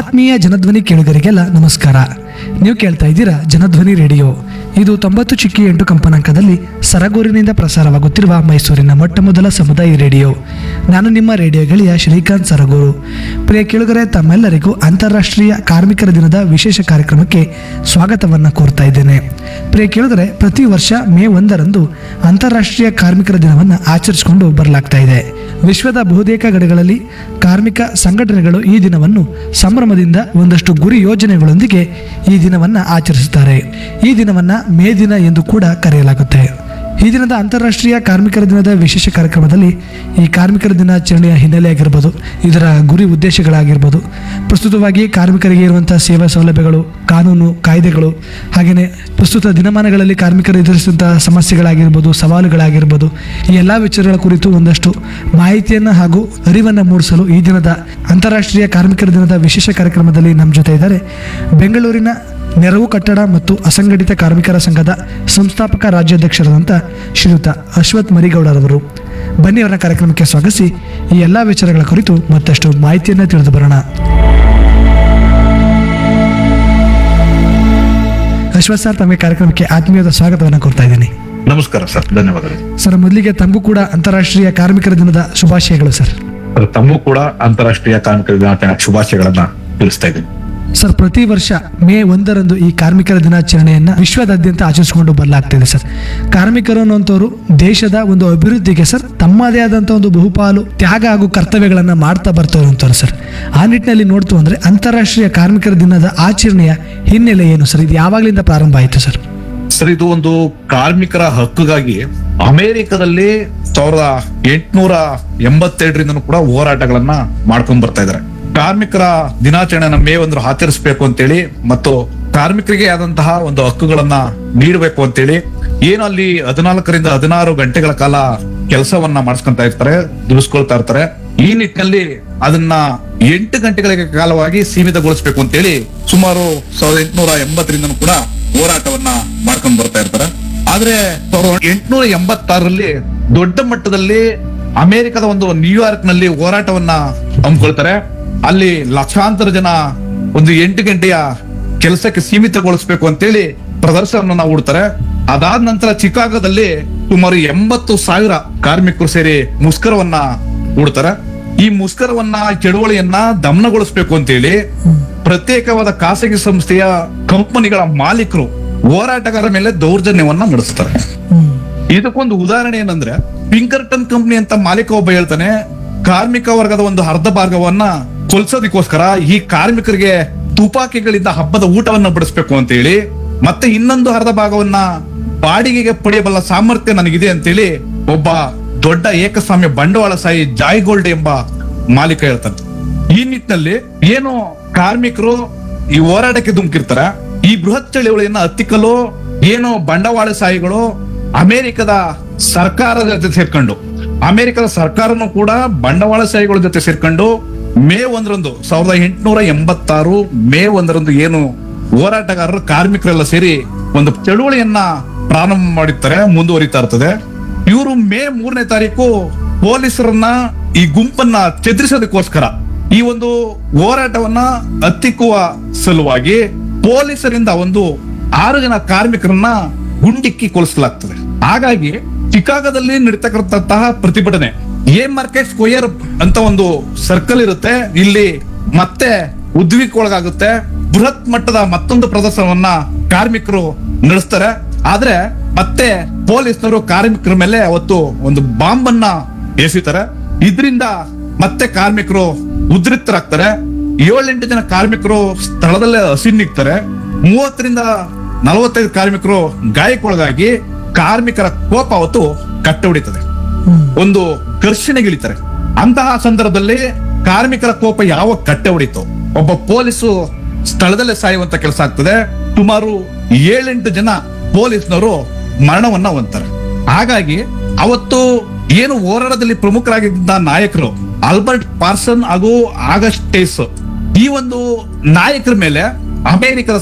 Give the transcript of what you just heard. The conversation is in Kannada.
ಆತ್ಮೀಯ ಜನಧ್ವನಿ ಕೇಳುಗರಿಗೆಲ್ಲ ನಮಸ್ಕಾರ. ನೀವು ಕೇಳ್ತಾ ಇದ್ದೀರಾ ಜನಧ್ವನಿ ರೇಡಿಯೋ. ಇದು 90.8 ಕಂಪನಾಂಕದಲ್ಲಿ ಸರಗೂರಿನಿಂದ ಪ್ರಸಾರವಾಗುತ್ತಿರುವ ಮೈಸೂರಿನ ಮೊಟ್ಟ ಮೊದಲ ಸಮುದಾಯ ರೇಡಿಯೋ. ನಾನು ನಿಮ್ಮ ರೇಡಿಯೋ ಗೆಳೆಯ ಶ್ರೀಕಾಂತ್ ಸರಗೂರು. ಪ್ರಿಯ ಕೇಳುಗರೆ, ತಮ್ಮೆಲ್ಲರಿಗೂ ಅಂತಾರಾಷ್ಟ್ರೀಯ ಕಾರ್ಮಿಕರ ದಿನದ ವಿಶೇಷ ಕಾರ್ಯಕ್ರಮಕ್ಕೆ ಸ್ವಾಗತವನ್ನು ಕೋರ್ತಾ ಇದ್ದೇನೆ. ಪ್ರಿಯ ಕೇಳುಗರೆ, ಪ್ರತಿ ವರ್ಷ ಮೇ 1ರಂದು ಅಂತಾರಾಷ್ಟ್ರೀಯ ಕಾರ್ಮಿಕರ ದಿನವನ್ನು ಆಚರಿಸಿಕೊಂಡು ಬರಲಾಗ್ತಾ ಇದೆ. ವಿಶ್ವದ ಬಹುತೇಕ ಕಡೆಗಳಲ್ಲಿ ಕಾರ್ಮಿಕ ಸಂಘಟನೆಗಳು ಈ ದಿನವನ್ನು ಸಂಭ್ರಮದಿಂದ ಒಂದಷ್ಟು ಗುರಿ ಯೋಜನೆಗಳೊಂದಿಗೆ ಈ ದಿನವನ್ನು ಆಚರಿಸುತ್ತಾರೆ. ಈ ದಿನವನ್ನು ಮೇ ದಿನ ಎಂದು ಕೂಡ ಕರೆಯಲಾಗುತ್ತೆ. ಈ ದಿನದ ಅಂತಾರಾಷ್ಟ್ರೀಯ ಕಾರ್ಮಿಕರ ದಿನದ ವಿಶೇಷ ಕಾರ್ಯಕ್ರಮದಲ್ಲಿ ಈ ಕಾರ್ಮಿಕರ ದಿನಾಚರಣೆಯ ಹಿನ್ನೆಲೆ ಆಗಿರ್ಬೋದು, ಇದರ ಗುರಿ ಉದ್ದೇಶಗಳಾಗಿರ್ಬೋದು, ಪ್ರಸ್ತುತವಾಗಿ ಕಾರ್ಮಿಕರಿಗೆ ಇರುವಂತಹ ಸೇವಾ ಸೌಲಭ್ಯಗಳು, ಕಾನೂನು ಕಾಯ್ದೆಗಳು, ಹಾಗೆಯೇ ಪ್ರಸ್ತುತ ದಿನಮಾನಗಳಲ್ಲಿ ಕಾರ್ಮಿಕರು ಎದುರಿಸುವಂತಹ ಸಮಸ್ಯೆಗಳಾಗಿರ್ಬೋದು, ಸವಾಲುಗಳಾಗಿರ್ಬೋದು, ಈ ಎಲ್ಲ ವಿಚಾರಗಳ ಕುರಿತು ಒಂದಷ್ಟು ಮಾಹಿತಿಯನ್ನು ಹಾಗೂ ಅರಿವನ್ನು ಮೂಡಿಸಲು ಈ ದಿನದ ಅಂತಾರಾಷ್ಟ್ರೀಯ ಕಾರ್ಮಿಕರ ದಿನದ ವಿಶೇಷ ಕಾರ್ಯಕ್ರಮದಲ್ಲಿ ನಮ್ಮ ಜೊತೆ ಇದ್ದಾರೆ ಬೆಂಗಳೂರಿನ ನೆರವು ಕಟ್ಟಡ ಮತ್ತು ಅಸಂಘಟಿತ ಕಾರ್ಮಿಕರ ಸಂಘದ ಸಂಸ್ಥಾಪಕ ರಾಜ್ಯಾಧ್ಯಕ್ಷರಾದಂಥ ಶ್ರೀಯುತ ಅಶ್ವಥ್ ಮರಿಗೌಡರವರು. ಬನ್ನಿ, ಅವರ ಕಾರ್ಯಕ್ರಮಕ್ಕೆ ಸ್ವಾಗತಿಸಿ ಈ ಎಲ್ಲ ವಿಚಾರಗಳ ಕುರಿತು ಮತ್ತಷ್ಟು ಮಾಹಿತಿಯನ್ನು ತಿಳಿದು ಬರೋಣ. ಅಶ್ವಥ್ ಸರ್, ತಮಗೆ ಕಾರ್ಯಕ್ರಮಕ್ಕೆ ಆತ್ಮೀಯದ ಸ್ವಾಗತವನ್ನು ಕೋರ್ತಾ ಇದ್ದೀನಿ. ನಮಸ್ಕಾರ ಸರ್, ಧನ್ಯವಾದಗಳು. ಸರ್, ಮೊದಲಿಗೆ ತಮಗೂ ಕೂಡ ಅಂತಾರಾಷ್ಟ್ರೀಯ ಕಾರ್ಮಿಕರ ದಿನದ ಶುಭಾಶಯಗಳು ಸರ್. ತಮಗೂ ಕೂಡ ಅಂತಾರಾಷ್ಟ್ರೀಯ ಕಾರ್ಮಿಕರ ದಿನಾಚರಣೆ ಶುಭಾಶಯಗಳನ್ನ ತಿಳಿಸ್ತಾ ಇದ್ದೀನಿ. ಸರ್, ಪ್ರತಿ ವರ್ಷ ಮೇ 1ರಂದು ಈ ಕಾರ್ಮಿಕರ ದಿನಾಚರಣೆಯನ್ನ ವಿಶ್ವದಾದ್ಯಂತ ಆಚರಿಸಿಕೊಂಡು ಬರಲಾಗ್ತಿದೆ ಸರ್. ಕಾರ್ಮಿಕರು ಅನ್ನುವಂಥವ್ರು ದೇಶದ ಒಂದು ಅಭಿವೃದ್ಧಿಗೆ ಸರ್ ತಮ್ಮದೇ ಆದಂಥ ಒಂದು ಬಹುಪಾಲು ತ್ಯಾಗ ಹಾಗೂ ಕರ್ತವ್ಯಗಳನ್ನ ಮಾಡ್ತಾ ಬರ್ತಾರಂತಾರೆ ಸರ್. ಆ ನಿಟ್ಟಿನಲ್ಲಿ ನೋಡ್ತು ಅಂದ್ರೆ ಅಂತಾರಾಷ್ಟ್ರೀಯ ಕಾರ್ಮಿಕರ ದಿನದ ಆಚರಣೆಯ ಹಿನ್ನೆಲೆ ಏನು ಸರ್? ಇದು ಯಾವಾಗಲಿಂದ ಪ್ರಾರಂಭ ಆಯಿತು ಸರ್? ಸರ್, ಇದು ಒಂದು ಕಾರ್ಮಿಕರ ಹಕ್ಕುಗಾಗಿ ಅಮೆರಿಕದಲ್ಲಿ 1882ರಿಂದನೂ ಕೂಡ ಹೋರಾಟಗಳನ್ನ ಮಾಡ್ಕೊಂಡ್ ಬರ್ತಾ ಇದ್ದಾರೆ. ಕಾರ್ಮಿಕರ ದಿನಾಚರಣೆನ ಮೇ 1 ಆಚರಿಸಬೇಕು ಅಂತೇಳಿ ಮತ್ತು ಕಾರ್ಮಿಕರಿಗೆ ಆದಂತಹ ಒಂದು ಹಕ್ಕುಗಳನ್ನ ನೀಡಬೇಕು ಅಂತೇಳಿ ಏನು ಅಲ್ಲಿ 14ರಿಂದ 16 ಗಂಟೆಗಳ ಕಾಲ ಕೆಲಸವನ್ನ ಮಾಡಿಸ್ಕೊಂತ ಇರ್ತಾರೆ, ದುಡಿಸ್ಕೊಳ್ತಾ ಇರ್ತಾರೆ. ಈ ನಿಟ್ಟಿನಲ್ಲಿ ಅದನ್ನ 8 ಗಂಟೆಗಳಿಗೆ ಕಾಲವಾಗಿ ಸೀಮಿತಗೊಳಿಸಬೇಕು ಅಂತೇಳಿ ಸುಮಾರು 1880ರಿಂದನೂ ಕೂಡ ಹೋರಾಟವನ್ನ ಮಾಡ್ಕೊಂಡ್ ಬರ್ತಾ ಇರ್ತಾರೆ. ಆದ್ರೆ 1886ರಲ್ಲಿ ದೊಡ್ಡ ಮಟ್ಟದಲ್ಲಿ ಅಮೆರಿಕದ ಒಂದು ನ್ಯೂಯಾರ್ಕ್ ನಲ್ಲಿ ಹೋರಾಟವನ್ನ ಹಮ್ಮಿಕೊಳ್ತಾರೆ. ಅಲ್ಲಿ ಲಕ್ಷಾಂತರ ಜನ ಒಂದು 8 ಗಂಟೆಯ ಕೆಲಸಕ್ಕೆ ಸೀಮಿತಗೊಳಿಸಬೇಕು ಅಂತೇಳಿ ಪ್ರದರ್ಶನವನ್ನ ಹೂಡ್ತಾರೆ. ಅದಾದ ನಂತರ ಚಿಕಾಗೋದಲ್ಲಿ ಸುಮಾರು 80,000 ಕಾರ್ಮಿಕರು ಸೇರಿ ಮುಷ್ಕರವನ್ನ ಹೂಡ್ತಾರೆ. ಈ ಮುಷ್ಕರವನ್ನ ಚಳುವಳಿಯನ್ನ ದಮನಗೊಳಿಸಬೇಕು ಅಂತೇಳಿ ಪ್ರತ್ಯೇಕವಾದ ಖಾಸಗಿ ಸಂಸ್ಥೆಯ ಕಂಪನಿಗಳ ಮಾಲೀಕರು ಹೋರಾಟಗಾರರ ಮೇಲೆ ದೌರ್ಜನ್ಯವನ್ನ ನಡೆಸ್ತಾರೆ. ಇದಕ್ಕೊಂದು ಉದಾಹರಣೆ ಏನಂದ್ರೆ, ಪಿಂಕರ್ಟನ್ ಕಂಪನಿ ಅಂತ ಮಾಲೀಕ ಒಬ್ಬ ಹೇಳ್ತಾನೆ, ಕಾರ್ಮಿಕ ವರ್ಗದ ಒಂದು ಅರ್ಧ ಭಾಗವನ್ನ ಕೊಲ್ಸೋದಕ್ಕೋಸ್ಕರ ಈ ಕಾರ್ಮಿಕರಿಗೆ ತುಪಾಕಿಗಳಿಂದ ಹಬ್ಬದ ಊಟವನ್ನ ಬಡಿಸ್ಬೇಕು ಅಂತ ಹೇಳಿ, ಮತ್ತೆ ಇನ್ನೊಂದು ಅರ್ಧ ಭಾಗವನ್ನ ಬಾಡಿಗೆಗೆ ಪಡೆಯಬಲ್ಲ ಸಾಮರ್ಥ್ಯ ನನಗಿದೆ ಅಂತೇಳಿ ಒಬ್ಬ ದೊಡ್ಡ ಏಕಸ್ವಾಮ್ಯ ಬಂಡವಾಳಶಾಹಿ ಜಾಯ್ ಗೋಲ್ಡ್ ಎಂಬ ಮಾಲೀಕ ಹೇಳ್ತಾನೆ. ಈ ನಿಟ್ಟಿನಲ್ಲಿ ಏನು ಕಾರ್ಮಿಕರು ಈ ಹೋರಾಟಕ್ಕೆ ಧುಮುಕಿರ್ತಾರೆ, ಈ ಬೃಹತ್ ಚಳವಳಿಯನ್ನ ಹತ್ತಿಕ್ಕಲು ಏನು ಬಂಡವಾಳಶಾಹಿಗಳು ಅಮೆರಿಕದ ಸರ್ಕಾರದ ಜೊತೆ ಸೇರ್ಕೊಂಡು, ಅಮೆರಿಕದ ಸರ್ಕಾರನು ಕೂಡ ಬಂಡವಾಳಶಾಹಿಗಳ ಜೊತೆ ಸೇರ್ಕೊಂಡು ಮೇ 1ರಂದು 1886 ಮೇ 1ರಂದು ಏನು ಹೋರಾಟಗಾರರು ಕಾರ್ಮಿಕರೆಲ್ಲ ಸೇರಿ ಒಂದು ಚಳುವಳಿಯನ್ನ ಪ್ರಾರಂಭ ಮಾಡಿರ್ತಾರೆ, ಮುಂದುವರಿತಾ ಇರ್ತದೆ. ಇವರು ಮೇ 3ನೇ ತಾರೀಕು ಪೊಲೀಸರನ್ನ ಈ ಗುಂಪನ್ನ ಚದುರಿಸೋದಕ್ಕೋಸ್ಕರ ಈ ಒಂದು ಹೋರಾಟವನ್ನ ಹತ್ತಿಕ್ಕುವ ಸಲುವಾಗಿ ಪೊಲೀಸರಿಂದ ಒಂದು 6 ಜನ ಕಾರ್ಮಿಕರನ್ನ ಗುಂಡಿಕ್ಕಿ ಕೊಲಿಸಲಾಗ್ತದೆ. ಹಾಗಾಗಿ ಚಿಕಾಗೋದಲ್ಲಿ ನಡೀತಕ್ಕಂತಹ ಪ್ರತಿಭಟನೆ ಎ ಮಾರ್ಕೆಟ್ ಸ್ಕ್ವೇರ್ ಅಂತ ಒಂದು ಸರ್ಕಲ್ ಇರುತ್ತೆ, ಇಲ್ಲಿ ಮತ್ತೆ ಉದ್ವಿಗ್ನಗೊಳಗಾಗುತ್ತೆ. ಬೃಹತ್ ಮಟ್ಟದ ಮತ್ತೊಂದು ಪ್ರದರ್ಶನವನ್ನ ಕಾರ್ಮಿಕರು ನಡೆಸ್ತಾರೆ. ಆದ್ರೆ ಮತ್ತೆ ಪೊಲೀಸರು ಕಾರ್ಮಿಕರ ಮೇಲೆ ಅವತ್ತು ಒಂದು ಬಾಂಬ್ ಅನ್ನ ಎಸೆತಾರೆ. ಇದರಿಂದ ಮತ್ತೆ ಕಾರ್ಮಿಕರು ಉದ್ರಿಕ್ತರಾಗ್ತಾರೆ. 7-8 ಜನ ಕಾರ್ಮಿಕರು ಸ್ಥಳದಲ್ಲೇ ಹಸಿನ್ನಿಗ್ತಾರೆ. 30ರಿಂದ 45 ಕಾರ್ಮಿಕರು ಗಾಯಕ್ಕೊಳಗಾಗಿ ಕಾರ್ಮಿಕರ ಕೋಪ ಅವತ್ತು ಕಟ್ಟ ಹೊಡಿತದೆ, ಒಂದು ಘರ್ಷಣೆಗಿಳಿತಾರೆ. ಅಂತಹ ಸಂದರ್ಭದಲ್ಲಿ ಕಾರ್ಮಿಕರ ಕೋಪ ಯಾವ ಕಟ್ಟೆ ಹೊಡಿತು, ಒಬ್ಬ ಪೊಲೀಸು ಸ್ಥಳದಲ್ಲೇ ಸಾಯುವಂತ ಕೆಲಸ ಆಗ್ತದೆ. ಸುಮಾರು 7-8 ಜನ ಪೊಲೀಸ್ನವರು ಮರಣವನ್ನ ಹೊಂದ್ತಾರೆ. ಹಾಗಾಗಿ ಅವತ್ತು ಏನು ಹೋರಾಟದಲ್ಲಿ ಪ್ರಮುಖರಾಗಿದ್ದ ನಾಯಕರು ಆಲ್ಬರ್ಟ್ ಪಾರ್ಸನ್ ಹಾಗೂ ಆಗಸ್ಟ್ ಟೇಸ್, ಈ ಒಂದು ನಾಯಕರ ಮೇಲೆ ಅಮೆರಿಕದ